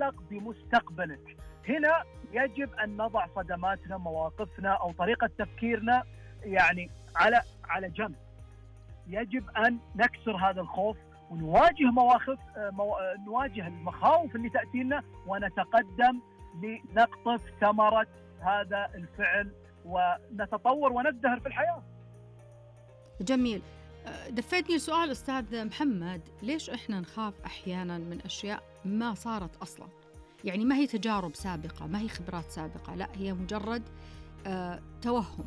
تتعلق بمستقبلك. هنا يجب أن نضع صدماتنا، مواقفنا أو طريقة تفكيرنا يعني على جنب. يجب أن نكسر هذا الخوف ونواجه نواجه المخاوف اللي تأتي لنا، ونتقدم لنقطف ثمرة هذا الفعل ونتطور ونزدهر في الحياة. جميل. دفيتني سؤال أستاذ محمد، ليش إحنا نخاف أحيانا من أشياء ما صارت أصلا؟ يعني ما هي تجارب سابقة، ما هي خبرات سابقة، لا هي مجرد توهم.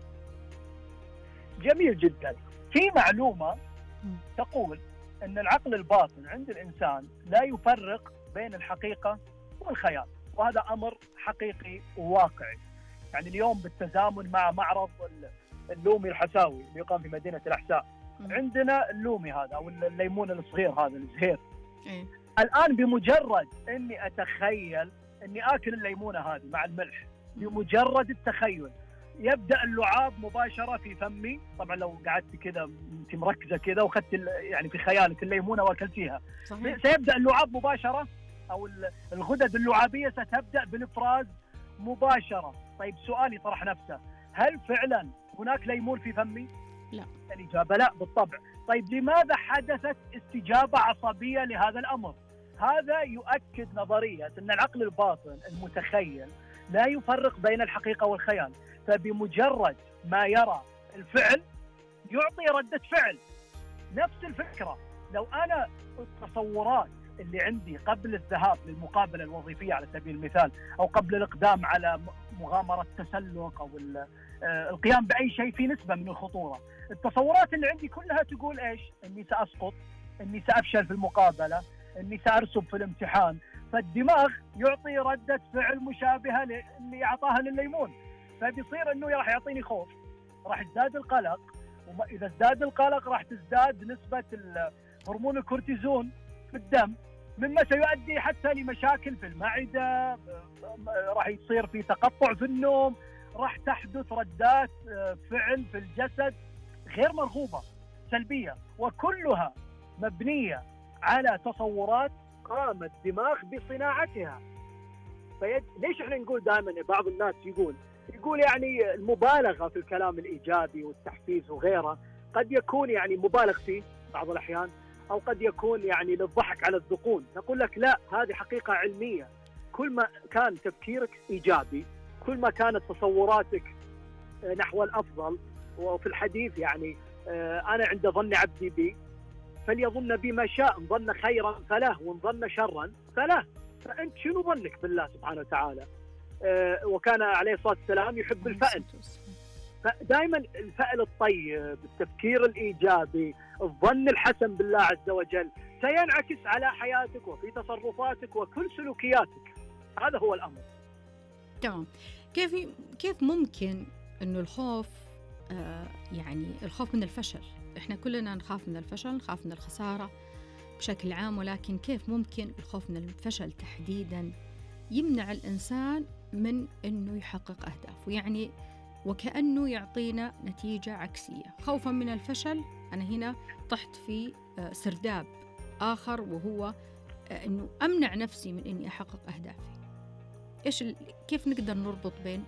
جميل جدا. في معلومة تقول أن العقل الباطن عند الإنسان لا يفرق بين الحقيقة والخيال، وهذا أمر حقيقي وواقعي. يعني اليوم بالتزامن مع معرض اللومي الحساوي اللي يقام في مدينة الأحساء، عندنا اللومي هذا أو الليمون الصغير هذا الزهير. الآن بمجرد أني أتخيل أني آكل الليمونة هذه مع الملح، بمجرد التخيل يبدأ اللعاب مباشرة في فمي. طبعا لو قعدت كذا انت مركزة كذا وخدت يعني في خيالك الليمونة واكلتيها، سيبدأ اللعاب مباشرة، أو الغدد اللعابية ستبدأ بالإفراز مباشرة. طيب سؤالي طرح نفسه، هل فعلا هناك ليمون في فمي؟ لا. الإجابة لا بالطبع. طيب لماذا حدثت استجابة عصبية لهذا الأمر؟ هذا يؤكد نظرية أن العقل الباطن المتخيل لا يفرق بين الحقيقة والخيال، فبمجرد ما يرى الفعل يعطي ردة فعل. نفس الفكرة، لو أنا التصورات اللي عندي قبل الذهاب للمقابلة الوظيفية على سبيل المثال، أو قبل الإقدام على مغامرة تسلق أو القيام بأي شيء في نسبة من الخطورة، التصورات اللي عندي كلها تقول إيش؟ أني سأسقط، أني سأفشل في المقابلة، أني سأرسب في الامتحان. فالدماغ يعطي ردة فعل مشابهة اللي أعطاها للليمون، فبيصير أنه راح يعطيني خوف، راح يزداد القلق، وإذا ازداد القلق راح تزداد نسبة هرمون الكورتيزون في الدم، مما سيؤدي حتى لمشاكل في المعدة، راح يصير في تقطع في النوم، راح تحدث ردات فعل في الجسد غير مرغوبة سلبية، وكلها مبنية على تصورات قام الدماغ بصناعتها. ليش احنا نقول دائما، بعض الناس يقول يعني المبالغة في الكلام الإيجابي والتحفيز وغيره قد يكون يعني مبالغ فيه بعض الأحيان، أو قد يكون يعني للضحك على الذقون. نقول لك لا، هذه حقيقة علمية. كل ما كان تفكيرك إيجابي، كل ما كانت تصوراتك نحو الأفضل. وفي الحديث يعني أنا عند ظن عبدي بي فليظن بي ما شاء، إن ظن خيرا فله وإن ظن شرا فله. فأنت شنو ظنك بالله سبحانه وتعالى؟ وكان عليه الصلاة والسلام يحب الفأل. فدائما الفأل الطيب، التفكير الإيجابي، الظن الحسن بالله عز وجل سينعكس على حياتك وفي تصرفاتك وكل سلوكياتك. هذا هو الأمر. تمام. كيف ممكن إنه الخوف يعني الخوف من الفشل، إحنا كلنا نخاف من الفشل، نخاف من الخسارة بشكل عام، ولكن كيف ممكن الخوف من الفشل تحديدا يمنع الإنسان من إنه يحقق أهدافه؟ يعني وكأنه يعطينا نتيجة عكسية. خوفا من الفشل أنا هنا طحت في سرداب آخر، وهو إنه أمنع نفسي من إني أحقق أهدافي. كيف نقدر نربط بين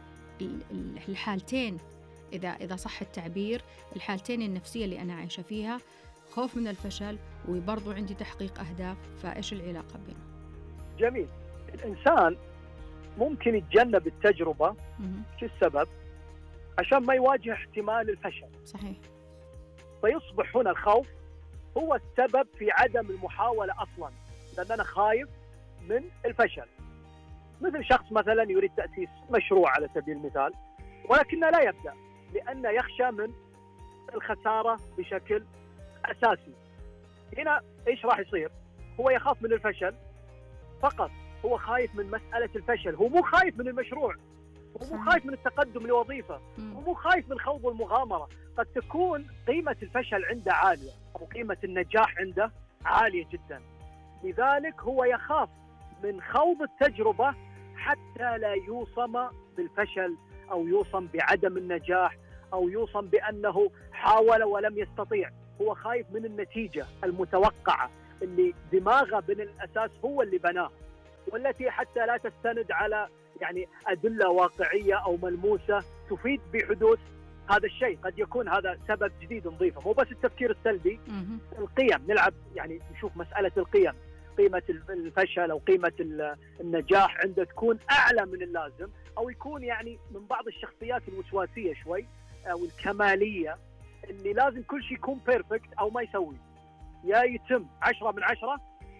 الحالتين، إذا صح التعبير، الحالتين النفسية اللي أنا عايشة فيها، خوف من الفشل وبرضو عندي تحقيق أهداف، فإيش العلاقة بينهم؟ جميل. الإنسان ممكن يتجنب التجربة. شو السبب؟ عشان ما يواجه احتمال الفشل. صحيح. فيصبح هنا الخوف هو السبب في عدم المحاولة أصلا، لأن أنا خايف من الفشل. مثل شخص مثلا يريد تأسيس مشروع على سبيل المثال، ولكنه لا يبدأ لأنه يخشى من الخسارة بشكل أساسي. هنا إيش راح يصير؟ هو يخاف من الفشل فقط، هو خايف من مسألة الفشل، هو مو خايف من المشروع، هو مو خايف من التقدم لوظيفة، هو مو خايف من خوض المغامرة. قد تكون قيمة الفشل عنده عالية أو قيمة النجاح عنده عالية جدا، لذلك هو يخاف من خوض التجربة حتى لا يوصم بالفشل أو يوصم بعدم النجاح أو يوصم بأنه حاول ولم يستطيع. هو خايف من النتيجة المتوقعة اللي دماغه من الأساس هو اللي بناها. والتي حتى لا تستند على يعني أدلة واقعية أو ملموسة تفيد بحدوث هذا الشيء. قد يكون هذا سبب جديد نضيفه، مو بس التفكير السلبي. القيم، نلعب يعني نشوف مسألة القيم، قيمة الفشل أو قيمة النجاح عنده تكون أعلى من اللازم، أو يكون يعني من بعض الشخصيات الوسواسية شوي أو الكمالية اللي لازم كل شيء يكون بيرفكت أو ما يسوي، يا يتم 10 من 10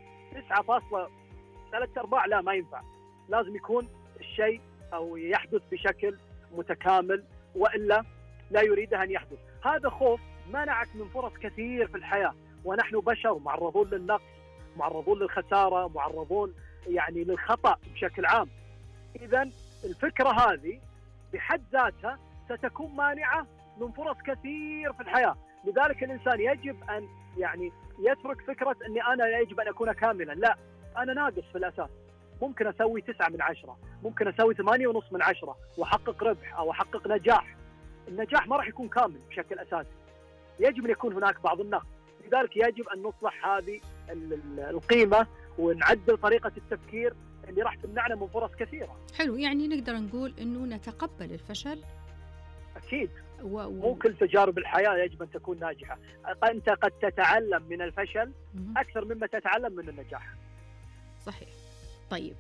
9.3 لا ما ينفع، لازم يكون الشيء أو يحدث بشكل متكامل وإلا لا يريده أن يحدث. هذا خوف منعك من فرص كثير في الحياة، ونحن بشر معرضون للنقص، معرضون للخسارة، معرضون يعني للخطأ بشكل عام. إذن الفكرة هذه بحد ذاتها ستكون مانعة من فرص كثير في الحياة. لذلك الإنسان يجب أن يعني يترك فكرة أني أنا يجب أن أكون كاملا، لا، أنا ناقص في الأساس، ممكن أسوي 9 من 10، ممكن أسوي 8.5 من 10 وأحقق ربح أو أحقق نجاح. النجاح ما راح يكون كامل بشكل أساسي، يجب أن يكون هناك بعض النقص. لذلك يجب أن نصلح هذه القيمة ونعدل طريقة التفكير اللي راح تمنعنا من فرص كثيرة. حلو، يعني نقدر نقول إنه نتقبل الفشل. أكيد. مو كل تجارب الحياة يجب أن تكون ناجحة. أنت قد تتعلم من الفشل أكثر مما تتعلم من النجاح. صحيح. طيب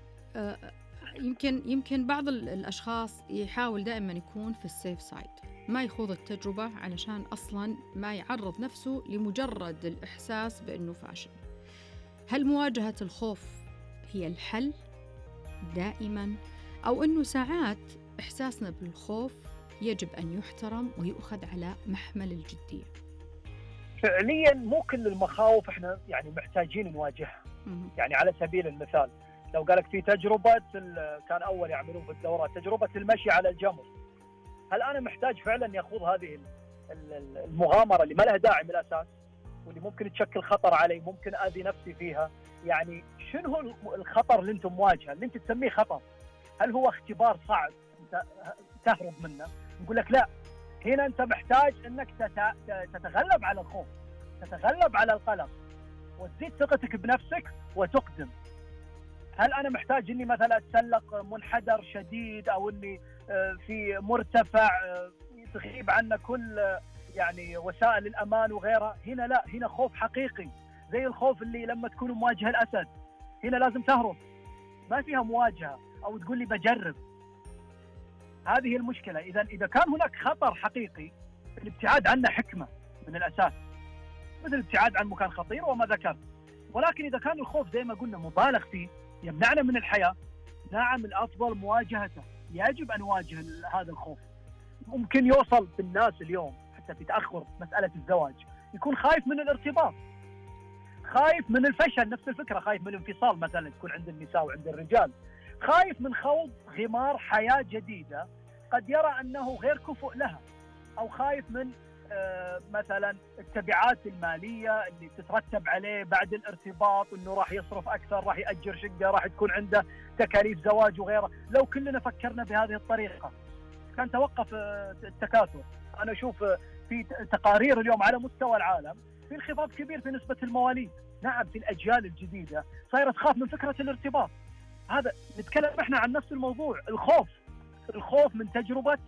يمكن بعض الأشخاص يحاول دائما يكون في السيف سايد، ما يخوض التجربة علشان أصلا ما يعرض نفسه لمجرد الإحساس بأنه فاشل. هل مواجهة الخوف هي الحل دائما، أو أنه ساعات إحساسنا بالخوف يجب أن يحترم ويؤخذ على محمل الجدية؟ فعليا مو كل المخاوف احنا يعني محتاجين نواجهها. يعني على سبيل المثال لو قالك في تجربة كان أول يعملون في الدورات تجربة المشي على الجمر، هل أنا محتاج فعلا يخوض هذه المغامرة اللي ما لها داعي من الأساس واللي ممكن تشكل خطر علي، ممكن أذي نفسي فيها؟ يعني شنو هو الخطر اللي أنت مواجهه اللي أنت تسميه خطر؟ هل هو اختبار صعب أنت تهرب منه؟ نقول لك لا، هنا أنت محتاج أنك تتغلب على الخوف، تتغلب على القلق وتزيد ثقتك بنفسك وتقدم. هل أنا محتاج إني مثلا أتسلق منحدر شديد أو إني في مرتفع تغيب عنا كل يعني وسائل الأمان وغيرها؟ هنا لا، هنا خوف حقيقي زي الخوف اللي لما تكون مواجهة الأسد، هنا لازم تهرب، ما فيها مواجهة أو تقول لي بجرب. هذه المشكلة. إذا كان هناك خطر حقيقي الابتعاد عنه حكمة من الأساس، مثل الابتعاد عن مكان خطير وما ذكرت. ولكن إذا كان الخوف زي ما قلنا مبالغ فيه يمنعنا من الحياة، نعم الأفضل مواجهته، يجب أن نواجه هذا الخوف. ممكن يوصل بالناس اليوم حتى في تأخر مسألة الزواج يكون خايف من الارتباط، خايف من الفشل، نفس الفكرة، خايف من الانفصال مثلا تكون عند النساء وعند الرجال، خايف من خوض غمار حياة جديدة قد يرى أنه غير كفؤ لها، أو خايف من مثلا التبعات المالية اللي تترتب عليه بعد الارتباط، انه راح يصرف اكثر، راح يأجر شقة، راح تكون عنده تكاليف زواج وغيره. لو كلنا فكرنا بهذه الطريقة كان توقف التكاثر. انا اشوف في تقارير اليوم على مستوى العالم في انخفاض كبير في نسبة المواليد. نعم في الاجيال الجديدة صايرة تخاف من فكرة الارتباط. هذا نتكلم احنا عن نفس الموضوع، الخوف من تجربة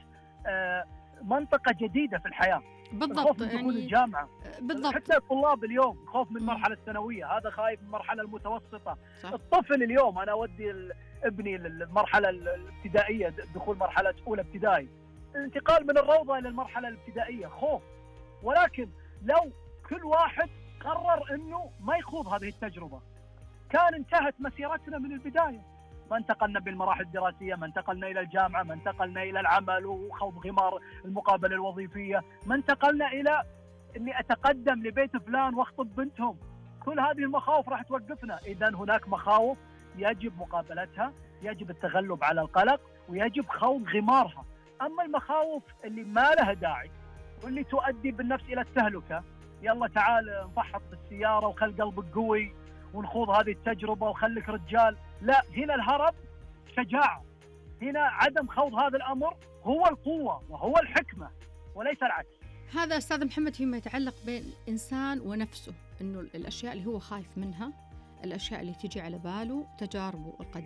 منطقة جديدة في الحياة. بالضبط، يعني الجامعة بالضبط. حتى الطلاب اليوم خوف من المرحلة الثانوية، هذا خايف من المرحلة المتوسطة. صح. الطفل اليوم أنا أودي ابني للمرحلة الابتدائية، دخول مرحلة أولى ابتدائي، الانتقال من الروضة إلى المرحلة الابتدائية خوف. ولكن لو كل واحد قرر أنه ما يخوض هذه التجربة كان انتهت مسيرتنا من البداية. ما انتقلنا بالمراحل الدراسية، ما انتقلنا إلى الجامعة، ما انتقلنا إلى العمل وخوض غمار المقابلة الوظيفية، ما انتقلنا إلى أني أتقدم لبيت فلان واخطب بنتهم. كل هذه المخاوف راح توقفنا. إذن هناك مخاوف يجب مقابلتها، يجب التغلب على القلق، ويجب خوض غمارها. أما المخاوف اللي ما لها داعي واللي تؤدي بالنفس إلى التهلكة، يلا تعال نفحط بالسيارة وخل قلبك قوي ونخوض هذه التجربة وخلك رجال، لا، هنا الهرب شجاعة، هنا عدم خوض هذا الأمر هو القوة وهو الحكمة وليس العكس. هذا أستاذ محمد فيما يتعلق بين الإنسان ونفسه، إنه الأشياء اللي هو خايف منها، الأشياء اللي تجي على باله، تجاربه القديمة